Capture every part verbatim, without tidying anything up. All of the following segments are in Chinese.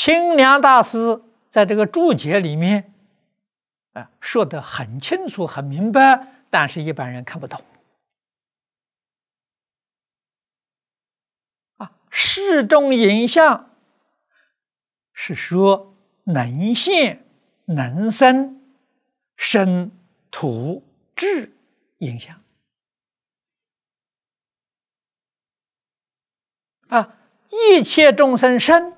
清凉大师在这个注解里面，啊，说得很清楚、很明白，但是一般人看不懂。啊，事中影像是说能现、能生、生土质影像。啊，一切众生生，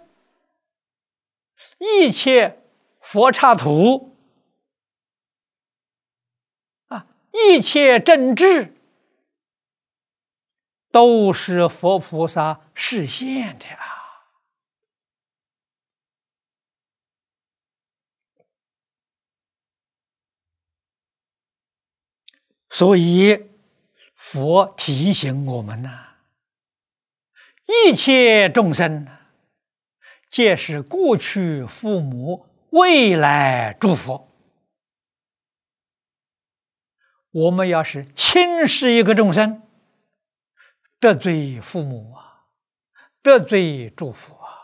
一切佛刹土，啊，一切正智，都是佛菩萨示现的啊。所以佛提醒我们呐、啊，一切众生皆是过去父母，未来诸佛。我们要是轻视一个众生，得罪父母啊，得罪诸佛啊。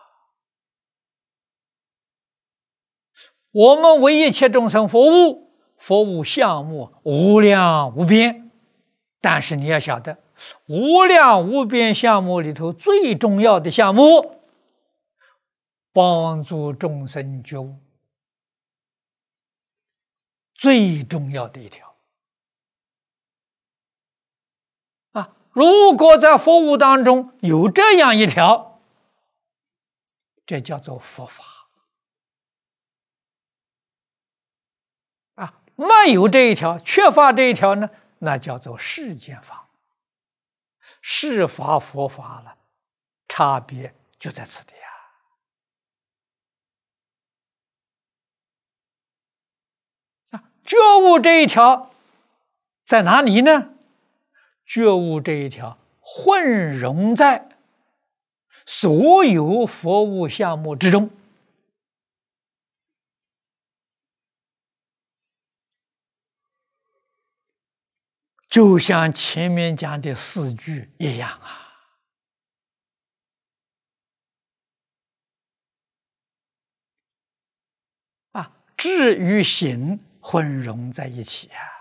我们为一切众生服务。佛无项目无量无边，但是你要晓得，无量无边项目里头最重要的项目，帮助众生觉悟，最重要的一条啊！如果在佛务当中有这样一条，这叫做佛法。没有这一条，缺乏这一条呢，那叫做世间法。世法佛法了，差别就在此地呀。啊，觉悟这一条在哪里呢？觉悟这一条混融在所有佛务项目之中。就像前面讲的四句一样啊，啊，智与行混融在一起啊。